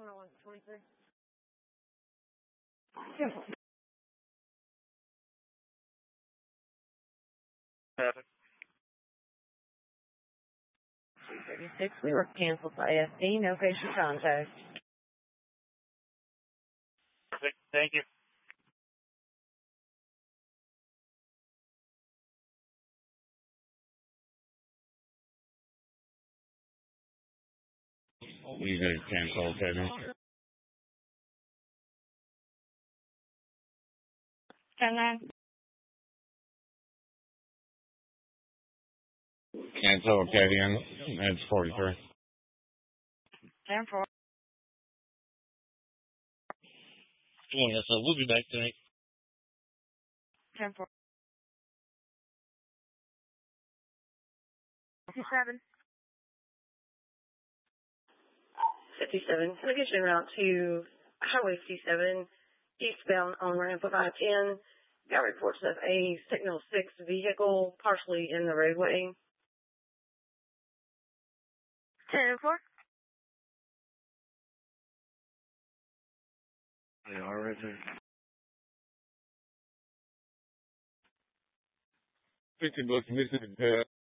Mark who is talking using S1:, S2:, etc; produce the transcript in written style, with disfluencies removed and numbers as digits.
S1: 23.
S2: Traffic.
S1: 236, we were canceled by SD, no patient contact.
S2: Perfect. Thank you.
S3: You guys cancel, okay?
S1: 10-9.
S3: Cancel, okay, again. That's 43.
S1: 10-4.
S2: Come on, yes, we'll be back tonight.
S1: 10-4. 57. 57. Navigation route to Highway 57, eastbound on ramp of I-10. Got reports of a Signal 6 vehicle partially in the roadway. 10-4.
S2: They are right there.
S3: 50 bucks missing.